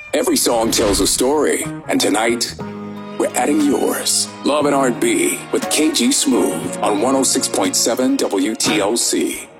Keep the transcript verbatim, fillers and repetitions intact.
Every song tells a story, and tonight, we're adding yours. Love and R and B with K G Smooth on one oh six point seven W T L C.